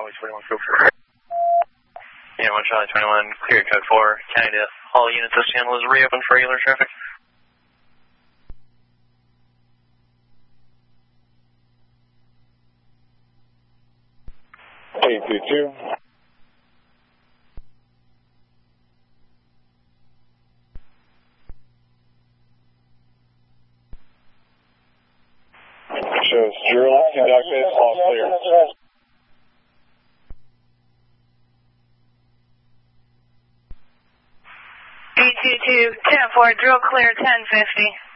Charlie 21, go for it. Yeah, 1 Charlie 21, clear code 4, county to all units. This channel is reopened for regular traffic. 822. Shows drill conducted, all clear. 822, 10-4, drill clear, 1050.